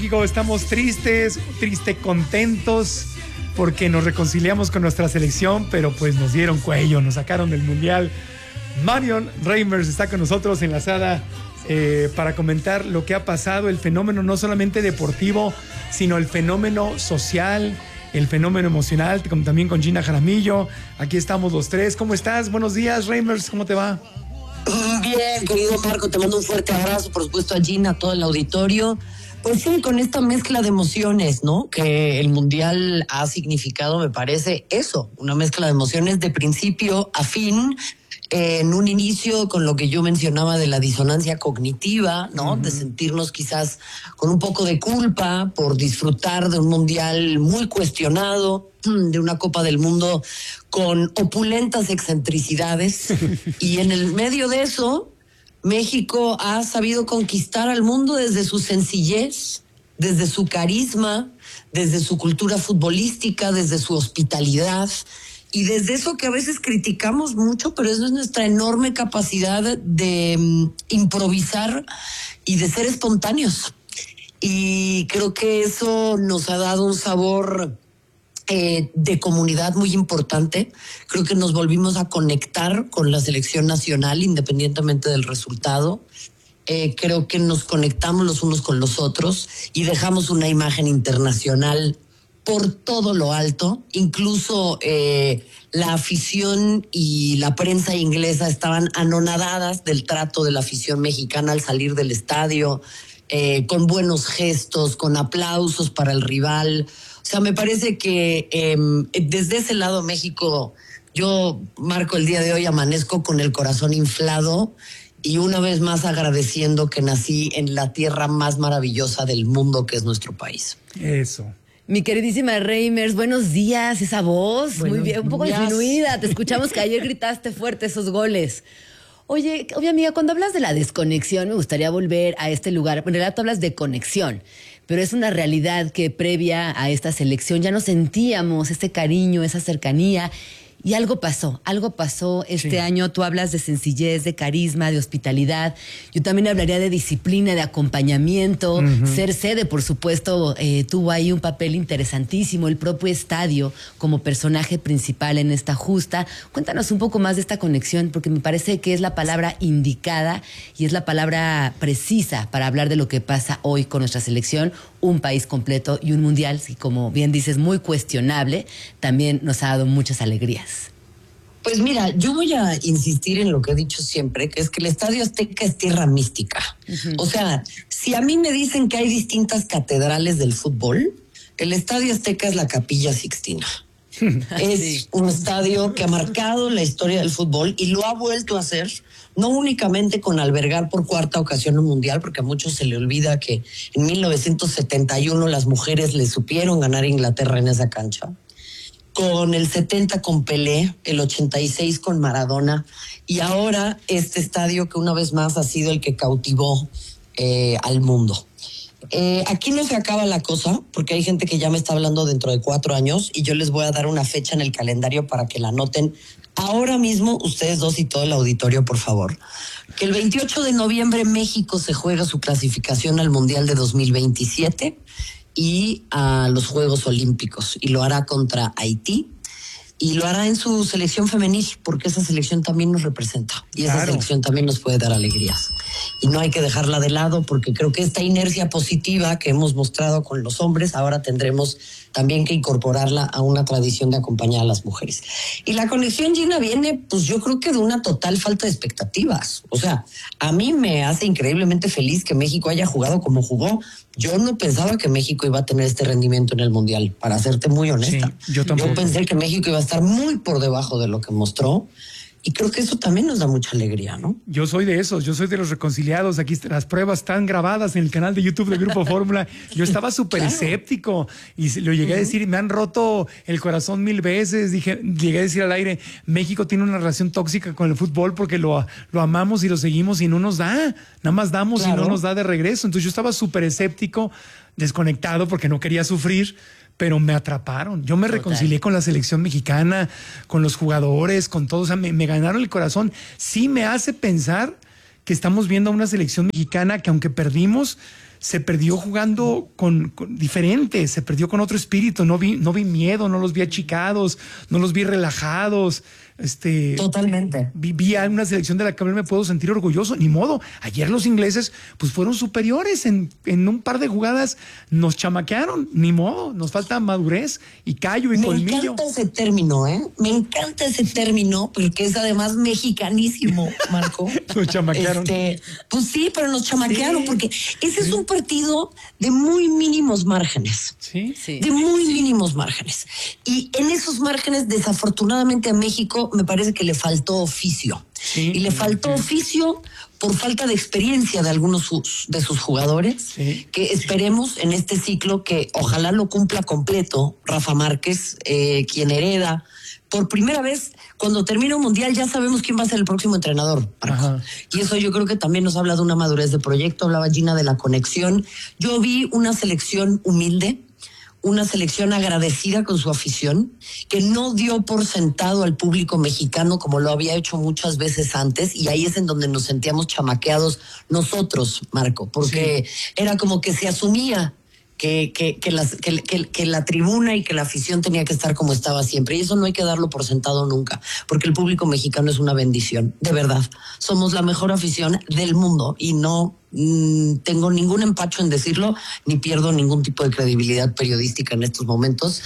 Digo, estamos contentos, porque nos reconciliamos con nuestra selección, pero pues nos dieron cuello, nos sacaron del Mundial. Marion Reimers está con nosotros enlazada para comentar lo que ha pasado, el fenómeno no solamente deportivo, sino el fenómeno social, el fenómeno emocional, también con Gina Jaramillo. Aquí estamos los tres. ¿Cómo estás? Buenos días, Reimers, ¿cómo te va? Bien, querido Marco, te mando un fuerte abrazo, por supuesto, a Gina, a todo el auditorio. Pues sí, con esta mezcla de emociones, ¿no? Que el Mundial ha significado, me parece eso, una mezcla de emociones de principio a fin, en un inicio con lo que yo mencionaba de la disonancia cognitiva, ¿no? De sentirnos quizás con un poco de culpa por disfrutar de un Mundial muy cuestionado, de una Copa del Mundo con opulentas excentricidades. Y en el medio de eso, México ha sabido conquistar al mundo desde su sencillez, desde su carisma, desde su cultura futbolística, desde su hospitalidad y desde eso que a veces criticamos mucho, pero eso es nuestra enorme capacidad de improvisar y de ser espontáneos. Y creo que eso nos ha dado un sabor de comunidad muy importante. Creo que nos volvimos a conectar con la selección nacional independientemente del resultado. Creo que nos conectamos los unos con los otros y dejamos una imagen internacional por todo lo alto. Incluso la afición y la prensa inglesa estaban anonadadas del trato de la afición mexicana al salir del estadio, con buenos gestos, con aplausos para el rival. O sea, me parece que desde ese lado México, yo, Marco, el día de hoy amanezco con el corazón inflado y una vez más agradeciendo que nací en la tierra más maravillosa del mundo, que es nuestro país. Eso. Mi queridísima Reimers, buenos días, esa voz, muy bien, un poco disminuida. Te escuchamos que ayer gritaste fuerte esos goles. Oye, amiga, cuando hablas de la desconexión, me gustaría volver a este lugar. En realidad tú hablas de conexión, pero es una realidad que previa a esta selección ya no sentíamos ese cariño, esa cercanía. Y algo pasó este año. Tú hablas de sencillez, de carisma, de hospitalidad. Yo también hablaría de disciplina, de acompañamiento. Ser sede, por supuesto, tuvo ahí un papel interesantísimo. El propio estadio como personaje principal en esta justa. Cuéntanos un poco más de esta conexión, porque me parece que es la palabra indicada y es la palabra precisa para hablar de lo que pasa hoy con nuestra selección. Un país completo y un mundial, y como bien dices, muy cuestionable, también nos ha dado muchas alegrías. Pues mira, yo voy a insistir en lo que he dicho siempre, que es que el Estadio Azteca es tierra mística. O sea, si a mí me dicen que hay distintas catedrales del fútbol, el Estadio Azteca es la Capilla Sixtina. Es un estadio que ha marcado la historia del fútbol y lo ha vuelto a hacer, no únicamente con albergar por cuarta ocasión un mundial, porque a muchos se le olvida que en 1971 las mujeres le supieron ganar a Inglaterra en esa cancha, con el 70 con Pelé, el 86 con Maradona, y ahora este estadio que una vez más ha sido el que cautivó al mundo. Aquí no se acaba la cosa, porque hay gente que ya me está hablando dentro de 4 años y yo les voy a dar una fecha en el calendario para que la anoten ahora mismo, ustedes dos y todo el auditorio, por favor. Que el 28 de noviembre México se juega su clasificación al Mundial de 2027 y a los Juegos Olímpicos, y lo hará contra Haití. Y lo hará en su selección femenil, porque esa selección también nos representa. Y esa selección también nos puede dar alegrías. Y no hay que dejarla de lado, porque creo que esta inercia positiva que hemos mostrado con los hombres, ahora tendremos también que incorporarla a una tradición de acompañar a las mujeres. Y la conexión, Gina, viene, pues yo creo que de una total falta de expectativas. O sea, a mí me hace increíblemente feliz que México haya jugado como jugó. Yo no pensaba que México iba a tener este rendimiento en el Mundial, para serte muy honesta. Sí, yo tampoco. Yo pensé que México iba a estar muy por debajo de lo que mostró. Y creo que eso también nos da mucha alegría, ¿no? Yo soy de esos, yo soy de los reconciliados. Aquí las pruebas están grabadas en el canal de YouTube de Grupo Fórmula. Yo estaba súper escéptico y lo llegué a decir, me han roto el corazón 1000 veces. Llegué a decir al aire, México tiene una relación tóxica con el fútbol porque lo amamos y lo seguimos y no nos da. Nada más damos y no nos da de regreso. Entonces yo estaba súper escéptico, desconectado porque no quería sufrir. Pero me atraparon. Yo me reconcilié con la selección mexicana, con los jugadores, con todo. O sea, me ganaron el corazón. Sí me hace pensar que estamos viendo a una selección mexicana que, aunque perdimos, se perdió jugando con diferente, se perdió con otro espíritu. No vi miedo, no los vi achicados, no los vi relajados. Totalmente. Vi a una selección de la que me puedo sentir orgulloso. Ni modo. Ayer los ingleses pues fueron superiores en un par de jugadas, nos chamaquearon. Ni modo. Nos falta madurez y callo y colmillo. Me encanta ese término, Me encanta ese término porque es además mexicanísimo, Marco. Nos chamaquearon. Pues sí, pero nos chamaquearon porque ese es un partido de muy mínimos márgenes. Sí. De muy mínimos márgenes. Y en esos márgenes, desafortunadamente, a México me parece que le faltó oficio. Sí, y le faltó oficio por falta de experiencia de algunos de sus jugadores, que esperemos en este ciclo que ojalá lo cumpla completo Rafa Márquez, quien hereda por primera vez. Cuando termine un mundial ya sabemos quién va a ser el próximo entrenador, Marco. Y eso yo creo que también nos habla de una madurez de proyecto. Hablaba Gina de la conexión. Yo vi una selección humilde, una selección agradecida con su afición, que no dio por sentado al público mexicano como lo había hecho muchas veces antes, y ahí es en donde nos sentíamos chamaqueados nosotros, Marco, porque era como que se asumía que la tribuna y que la afición tenía que estar como estaba siempre, y eso no hay que darlo por sentado nunca, porque el público mexicano es una bendición, de verdad. Somos la mejor afición del mundo y no tengo ningún empacho en decirlo, ni pierdo ningún tipo de credibilidad periodística en estos momentos.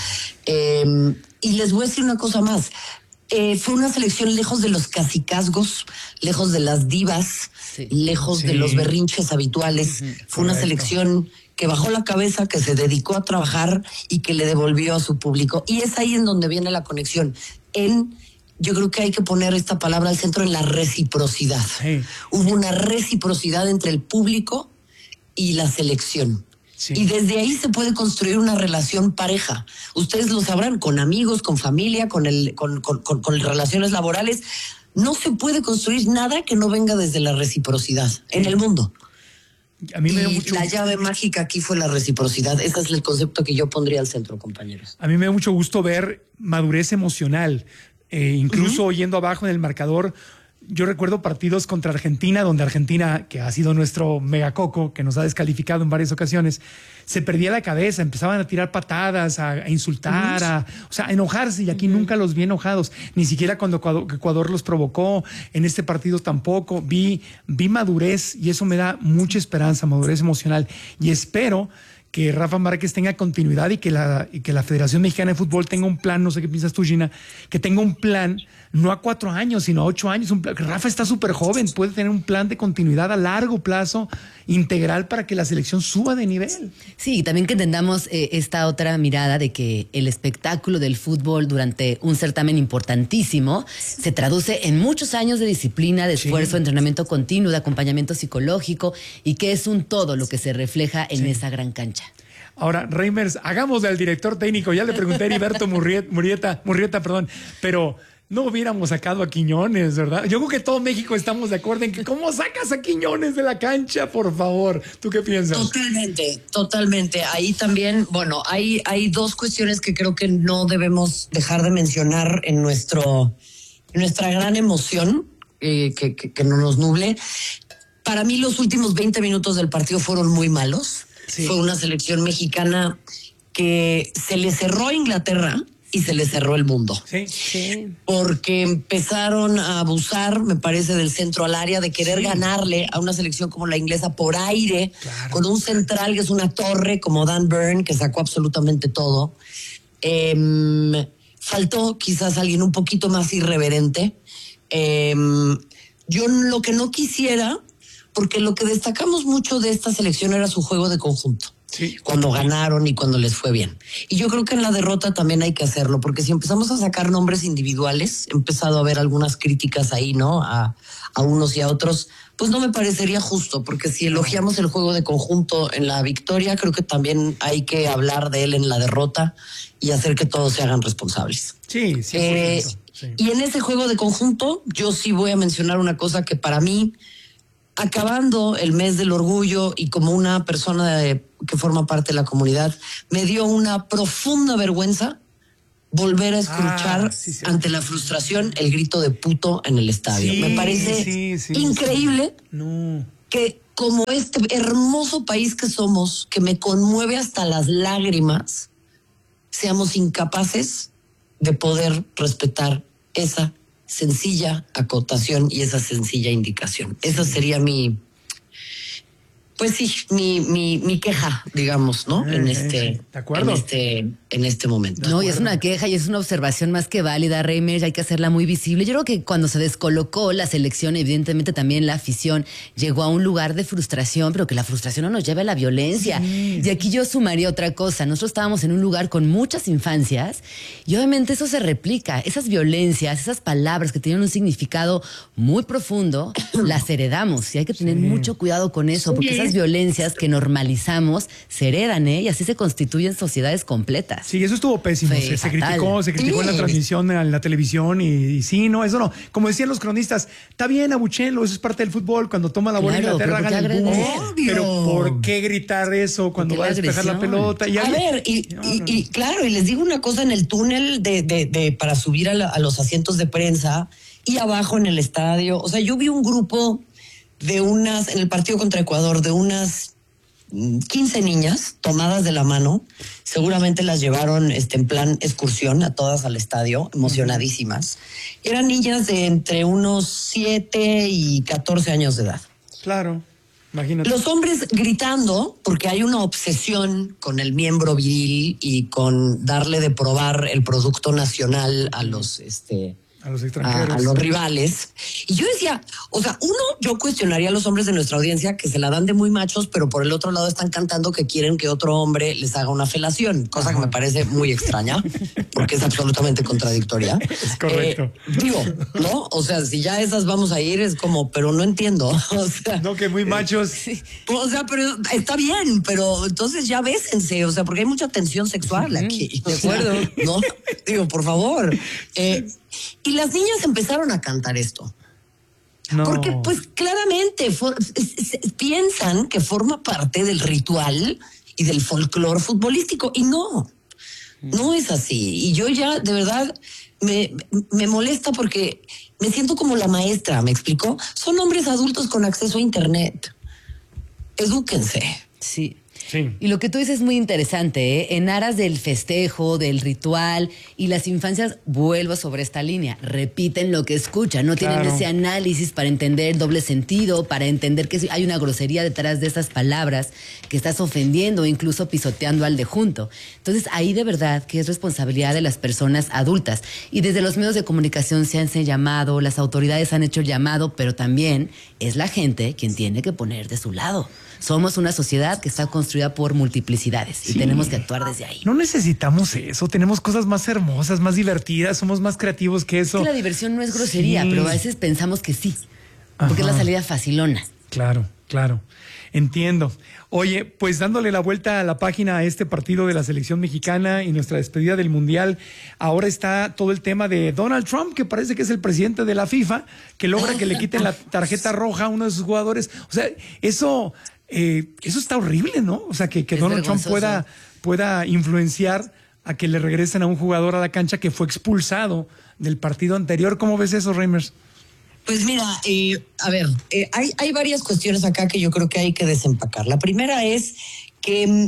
Y les voy a decir una cosa más. Fue una selección lejos de los cacicazgos, lejos de las divas, lejos de los berrinches habituales. Fue una selección que bajó la cabeza, que se dedicó a trabajar y que le devolvió a su público. Y es ahí en donde viene la conexión. Yo creo que hay que poner esta palabra al centro, en la reciprocidad. Hubo una reciprocidad entre el público y la selección. Y desde ahí se puede construir una relación pareja. Ustedes lo sabrán, con amigos, con familia, con relaciones laborales. No se puede construir nada que no venga desde la reciprocidad en el mundo. A mí me dio mucho... La llave mágica aquí fue la reciprocidad. Ese es el concepto que yo pondría al centro, compañeros. A mí me dio mucho gusto ver madurez emocional. Incluso yendo abajo en el marcador, yo recuerdo partidos contra Argentina, donde Argentina, que ha sido nuestro megacoco, que nos ha descalificado en varias ocasiones, se perdía la cabeza, empezaban a tirar patadas, a insultar, a enojarse, y aquí nunca los vi enojados, ni siquiera cuando Ecuador los provocó. En este partido tampoco. Vi madurez, y eso me da mucha esperanza, madurez emocional, y espero que Rafa Márquez tenga continuidad y que la Federación Mexicana de Fútbol tenga un plan, no sé qué piensas tú, Gina, que tenga un plan, no a 4 años, sino a 8 años. Rafa está súper joven, puede tener un plan de continuidad a largo plazo, integral, para que la selección suba de nivel. Sí, y también que entendamos esta otra mirada de que el espectáculo del fútbol durante un certamen importantísimo se traduce en muchos años de disciplina, de esfuerzo, de entrenamiento continuo, de acompañamiento psicológico, y que es un todo lo que se refleja en esa gran cancha. Ahora, Reimers, hagámosle al director técnico. Ya le pregunté a Heriberto Murrieta, pero no hubiéramos sacado a Quiñones, ¿verdad? Yo creo que todo México estamos de acuerdo en que ¿cómo sacas a Quiñones de la cancha, por favor? ¿Tú qué piensas? Totalmente. Ahí también, bueno, hay 2 cuestiones que creo que no debemos dejar de mencionar en nuestra gran emoción, que no nos nuble. Para mí los últimos 20 minutos del partido fueron muy malos. Fue una selección mexicana que se le cerró a Inglaterra y se le cerró el mundo. Porque empezaron a abusar, me parece, del centro al área, de querer ganarle a una selección como la inglesa por aire, con un central que es una torre como Dan Burn, que sacó absolutamente todo. Faltó quizás alguien un poquito más irreverente. Yo lo que no quisiera, porque lo que destacamos mucho de esta selección era su juego de conjunto. Cuando ganaron y cuando les fue bien. Y yo creo que en la derrota también hay que hacerlo, porque si empezamos a sacar nombres individuales, he empezado a ver algunas críticas ahí, ¿no? A unos y a otros, pues no me parecería justo, porque si elogiamos el juego de conjunto en la victoria, creo que también hay que hablar de él en la derrota y hacer que todos se hagan responsables. Sí. Y en ese juego de conjunto, yo sí voy a mencionar una cosa que para mí, acabando el mes del orgullo y como una persona que forma parte de la comunidad, me dio una profunda vergüenza volver a escuchar ante la frustración el grito de puto en el estadio. Me parece increíble que como este hermoso país que somos, que me conmueve hasta las lágrimas, seamos incapaces de poder respetar esa sencilla acotación y esa sencilla indicación. Esa sería pues sí, mi queja, digamos, ¿no? De acuerdo. En este momento. No, y es una queja y es una observación más que válida, Reimer, hay que hacerla muy visible. Yo creo que cuando se descolocó la selección, evidentemente también la afición llegó a un lugar de frustración, pero que la frustración no nos lleve a la violencia. Sí. Y aquí yo sumaría otra cosa. Nosotros estábamos en un lugar con muchas infancias y obviamente eso se replica. Esas violencias, esas palabras que tienen un significado muy profundo, las heredamos y hay que tener mucho cuidado con eso, porque esas violencias que normalizamos se heredan, y así se constituyen sociedades completas. Sí, eso estuvo pésimo. Sí, se criticó en la transmisión, en la televisión y sí, no, eso no. Como decían los cronistas, está bien, abuchenlo, eso es parte del fútbol. Cuando toma la bola Inglaterra, hagan el boom. Pero ¿por qué gritar eso cuando va a despejar la pelota? Y claro, y les digo una cosa, en el túnel para subir a los asientos de prensa y abajo en el estadio, o sea, yo vi un grupo en el partido contra Ecuador, de unas 15 niñas tomadas de la mano, seguramente las llevaron en plan excursión a todas al estadio, emocionadísimas. Eran niñas de entre unos 7 y 14 años de edad. Claro, imagínate. Los hombres gritando, porque hay una obsesión con el miembro viril y con darle de probar el producto nacional a los extranjeros, a los rivales. Y yo decía, o sea, yo cuestionaría a los hombres de nuestra audiencia que se la dan de muy machos, pero por el otro lado están cantando que quieren que otro hombre les haga una felación, cosa que me parece muy extraña, porque es absolutamente contradictoria. Es correcto. ¿no? O sea, si ya esas vamos a ir, es como, pero no entiendo. O sea, no, que muy machos. O sea, pero está bien, pero entonces ya bésense, o sea, porque hay mucha tensión sexual aquí. De acuerdo. ¿No? Digo, por favor. Y las niñas empezaron a cantar esto. No. Porque pues claramente piensan que forma parte del ritual y del folclore futbolístico. Y no es así. Y yo ya de verdad me molesta porque me siento como la maestra, ¿me explicó? Son hombres adultos con acceso a internet. Edúquense. Sí. Y lo que tú dices es muy interesante, en aras del festejo, del ritual y las infancias, vuelvo sobre esta línea, repiten lo que escuchan, no tienen ese análisis para entender el doble sentido, para entender que hay una grosería detrás de esas palabras, que estás ofendiendo o incluso pisoteando al de junto. Entonces ahí de verdad que es responsabilidad de las personas adultas y desde los medios de comunicación se han llamado, las autoridades han hecho el llamado, pero también es la gente quien tiene que poner de su lado. Somos una sociedad que está construida por multiplicidades y tenemos que actuar desde ahí. No necesitamos eso, tenemos cosas más hermosas, más divertidas, somos más creativos que eso. Es que la diversión no es grosería, pero a veces pensamos que sí, porque es la salida facilona. Claro, entiendo. Oye, pues dándole la vuelta a la página a este partido de la selección mexicana y nuestra despedida del Mundial, ahora está todo el tema de Donald Trump, que parece que es el presidente de la FIFA, que logra que le quiten la tarjeta roja a uno de sus jugadores. O sea, eso está horrible, ¿no? O sea, que Donald Trump pueda influenciar a que le regresen a un jugador a la cancha que fue expulsado del partido anterior. ¿Cómo ves eso, Reimers? Pues mira, a ver, hay varias cuestiones acá que yo creo que hay que desempacar. La primera es que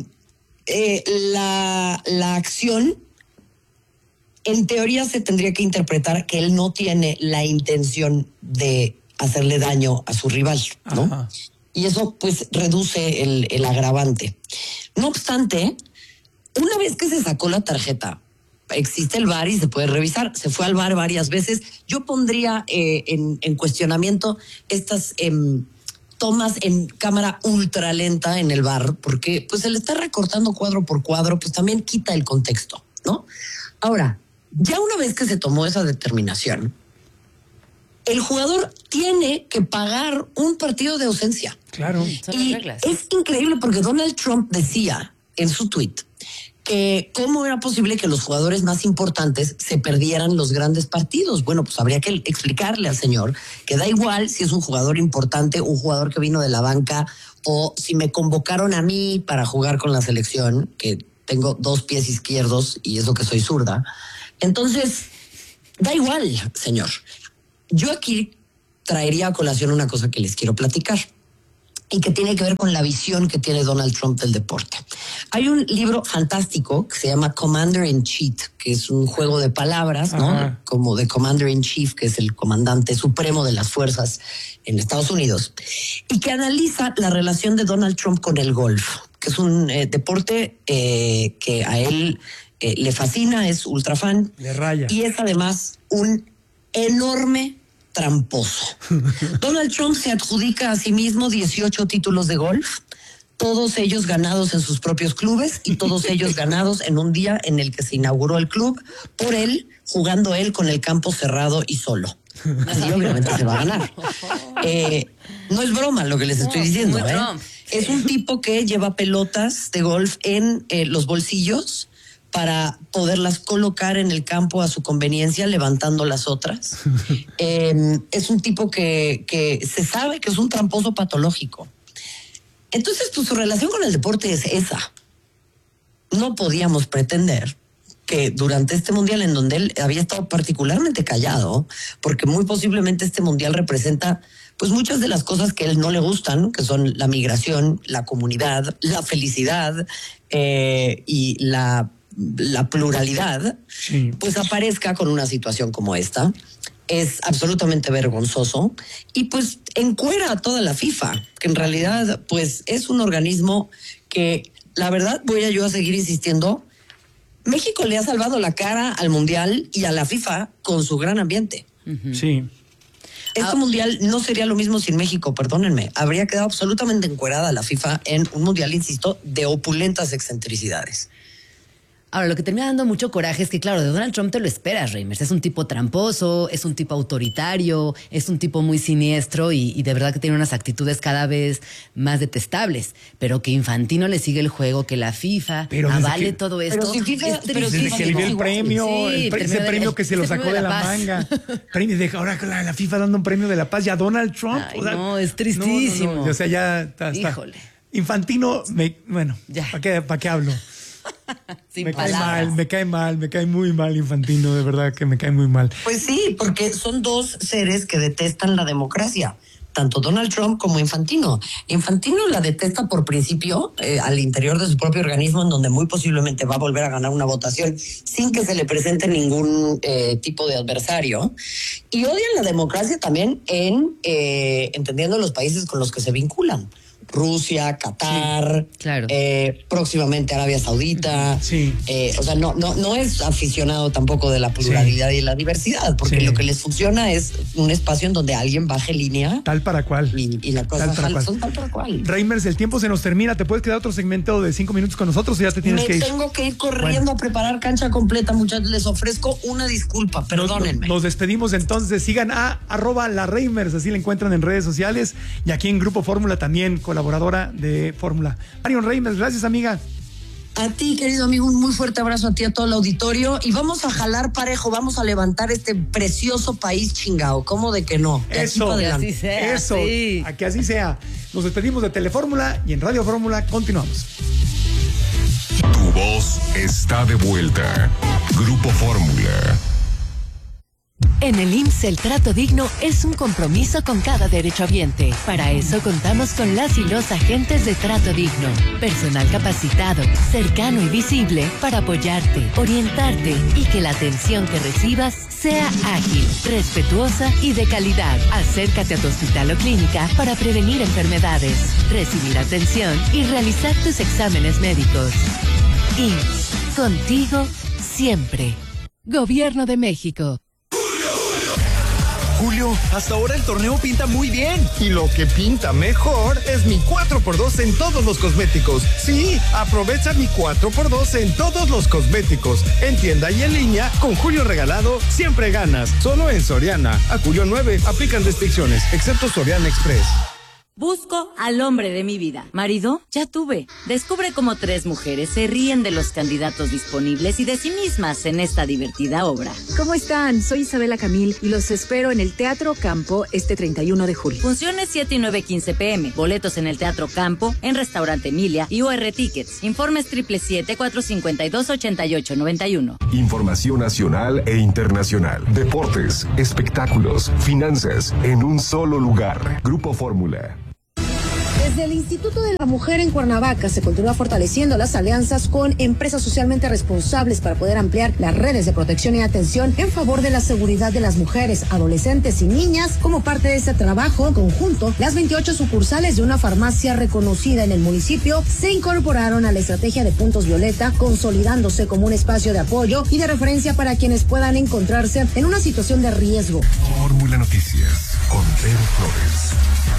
la acción, en teoría se tendría que interpretar que él no tiene la intención de hacerle daño a su rival, ¿no? Ajá. Y eso pues reduce el agravante. No obstante, una vez que se sacó la tarjeta, existe el VAR y se puede revisar. Se fue al VAR varias veces. Yo pondría en cuestionamiento estas tomas en cámara ultra lenta en el VAR, porque pues se le está recortando cuadro por cuadro, pues también quita el contexto, ¿no? Ahora, ya una vez que se tomó esa determinación, el jugador tiene que pagar un partido de ausencia. Claro. Y es increíble porque Donald Trump decía en su tweet que cómo era posible que los jugadores más importantes se perdieran los grandes partidos. Bueno, pues habría que explicarle al señor que da igual si es un jugador importante, un jugador que vino de la banca, o si me convocaron a mí para jugar con la selección, que tengo 2 pies izquierdos y eso que soy zurda. Entonces, da igual, señor. Yo aquí traería a colación una cosa que les quiero platicar. y que tiene que ver con la visión que tiene Donald Trump del deporte. Hay un libro fantástico que se llama Commander in Chief, que es un juego de palabras, ¿no? Ajá. Como de Commander in Chief, que es el comandante supremo de las fuerzas en Estados Unidos, y que analiza la relación de Donald Trump con el golf, que es un deporte que a él le fascina, es ultra fan. Le raya. Y es además un enorme tramposo. Donald Trump se adjudica a sí mismo 18 títulos de golf, todos ellos ganados en sus propios clubes y todos ellos ganados en un día en el que se inauguró el club por él, jugando él con el campo cerrado y solo. Así obviamente se va a ganar. No es broma lo que les estoy diciendo. Es un tipo que lleva pelotas de golf en los bolsillos para poderlas colocar en el campo a su conveniencia, levantando las otras. Es un tipo que se sabe que es un tramposo patológico. Entonces, pues su relación con el deporte es esa. No podíamos pretender que durante este mundial, en donde él había estado particularmente callado, porque muy posiblemente este mundial representa pues muchas de las cosas que a él no le gustan, que son la migración, la comunidad, la felicidad y la pluralidad, Sí. pues aparezca con una situación como esta. Es absolutamente vergonzoso y pues encuera a toda la FIFA, que en realidad pues es un organismo que, la verdad, voy a seguir insistiendo, México le ha salvado la cara al Mundial y a la FIFA con su gran ambiente. Sí. Este Mundial no sería lo mismo sin México, perdónenme. Habría quedado absolutamente encuerada la FIFA en un Mundial, insisto, de opulentas excentricidades. Ahora, lo que termina dando mucho coraje es que, claro, de Donald Trump te lo esperas, Reimers. Es un tipo tramposo, es un tipo autoritario, es un tipo muy siniestro y de verdad que tiene unas actitudes cada vez más detestables. Pero que Infantino le sigue el juego, que la FIFA Pero desde avale que- todo esto. Pero si FIFA- es pero si Desde que le dio el igual. premio, Sí, ese premio que se lo ese sacó premio de la paz. manga. Premio de ahora la FIFA dando un premio de la paz y a Donald Trump. Ay, no, es tristísimo. no. O sea, ya está. Híjole. Infantino, bueno, Ya. ¿para qué hablo? Sin Me cae palabras. mal, me cae muy mal Infantino, de verdad que me cae muy mal. Pues sí, porque son dos seres que detestan la democracia, tanto Donald Trump como Infantino. Infantino la detesta por principio al interior de su propio organismo, en donde muy posiblemente va a volver a ganar una votación sin que se le presente ningún tipo de adversario. Y odian la democracia también entendiendo los países con los que se vinculan. Rusia, Qatar, Sí, claro. Próximamente Arabia Saudita. Sí. O sea, no es aficionado tampoco de la pluralidad y la diversidad, porque Sí. lo que les funciona es un espacio en donde alguien baje línea Tal para cual. y la cosa Tal para cual. son tal para cual. Reimers, el tiempo se nos termina. ¿Te puedes quedar otro segmento de 5 minutos con nosotros o ya te tienes Me que ir? tengo que ir corriendo a preparar cancha completa, muchachos. Les ofrezco una disculpa, perdónenme. Nos despedimos entonces. Sigan a @lareimers, así la encuentran en redes sociales. Y aquí en Grupo Fórmula también, colaboradora de Fórmula. Marion Reimers, gracias, amiga. A ti, querido amigo, un muy fuerte abrazo a ti, a todo el auditorio. Y vamos a jalar parejo, vamos a levantar este precioso país chingao. ¿Cómo de que no? De aquí Eso, para Que adelante. así sea. Eso, Sí. a que así sea. Nos despedimos de Telefórmula y en Radio Fórmula continuamos. Tu voz está de vuelta. Grupo Fórmula. En el IMSS el trato digno es un compromiso con cada derechohabiente. Para eso contamos con las y los agentes de trato digno. Personal capacitado, cercano y visible para apoyarte, orientarte y que la atención que recibas sea ágil, respetuosa y de calidad. Acércate a tu hospital o clínica para prevenir enfermedades, recibir atención y realizar tus exámenes médicos. IMSS, contigo siempre. Gobierno de México. Julio, hasta ahora el torneo pinta muy bien. Y lo que pinta mejor es mi 4x2 en todos los cosméticos. Sí, aprovecha mi 4x2 en todos los cosméticos. En tienda y en línea, con Julio regalado, siempre ganas. Solo en Soriana. A Julio 9 aplican restricciones, excepto Soriana Express. Busco al hombre de mi vida. Marido, ya tuve. Descubre cómo 3 mujeres se ríen de los candidatos disponibles y de sí mismas en esta divertida obra. ¿Cómo están? Soy Isabela Camil y los espero en el Teatro Campo este 31 de julio. Funciones 7 y 9:15 p.m. Boletos en el Teatro Campo, en Restaurante Emilia y UR Tickets. Informes 777-452-8891. Información nacional e internacional. Deportes, espectáculos, finanzas, en un solo lugar. Grupo Fórmula. Desde el Instituto de la Mujer en Cuernavaca se continúa fortaleciendo las alianzas con empresas socialmente responsables para poder ampliar las redes de protección y atención en favor de la seguridad de las mujeres, adolescentes y niñas. Como parte de este trabajo conjunto, las 28 sucursales de una farmacia reconocida en el municipio se incorporaron a la estrategia de Puntos Violeta, consolidándose como un espacio de apoyo y de referencia para quienes puedan encontrarse en una situación de riesgo. Fórmula Noticias con Vero Flores.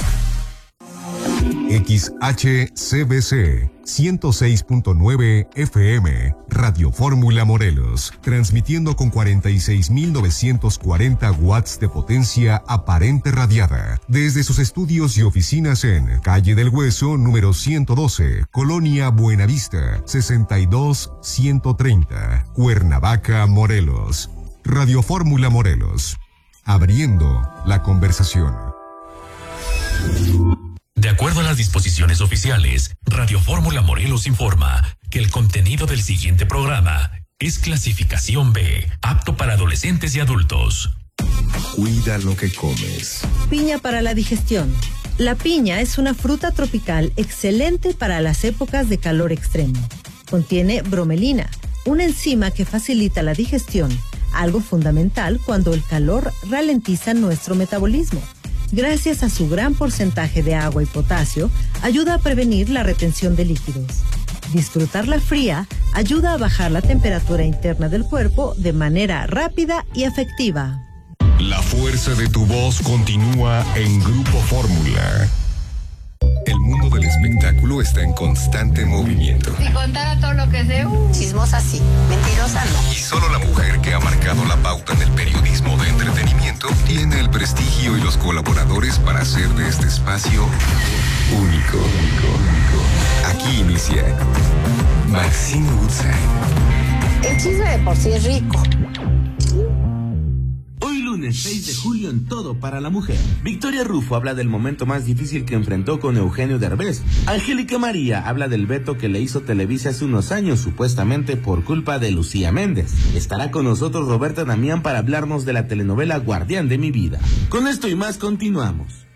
XHCBC 106.9 FM, Radio Fórmula Morelos, transmitiendo con 46.940 watts de potencia aparente radiada, desde sus estudios y oficinas en Calle del Hueso, número 112, Colonia Buenavista, 62130, Cuernavaca, Morelos. Radio Fórmula Morelos, abriendo la conversación. De acuerdo a las disposiciones oficiales, Radio Fórmula Morelos informa que el contenido del siguiente programa es clasificación B, apto para adolescentes y adultos. Cuida lo que comes. Piña para la digestión. La piña es una fruta tropical excelente para las épocas de calor extremo. Contiene bromelina, una enzima que facilita la digestión, algo fundamental cuando el calor ralentiza nuestro metabolismo. Gracias a su gran porcentaje de agua y potasio, ayuda a prevenir la retención de líquidos. Disfrutarla fría ayuda a bajar la temperatura interna del cuerpo de manera rápida y efectiva. La fuerza de tu voz continúa en Grupo Fórmula. El mundo del espectáculo está en constante movimiento. Si contara todo lo que sé, chismosa sí, mentirosa no. Y solo la mujer que ha marcado la pauta en el periodismo de entretenimiento tiene el prestigio y los colaboradores para hacer de este espacio único. Aquí inicia Maxine Woodside. El chisme de por sí es rico. Hoy lunes 6 de julio en Todo para la Mujer. Victoria Rufo habla del momento más difícil que enfrentó con Eugenio Derbez. Angélica María habla del veto que le hizo Televisa hace unos años, supuestamente por culpa de Lucía Méndez. Estará con nosotros Roberta Damián para hablarnos de la telenovela Guardián de mi vida. Con esto y más continuamos.